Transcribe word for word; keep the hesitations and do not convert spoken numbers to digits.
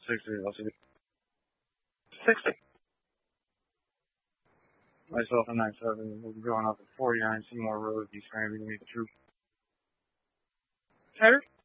sixty. I'll see. sixty. Myself a nine seven. We'll be going up at forty-nine Seymour Road, East Granby to meet the troop. Header?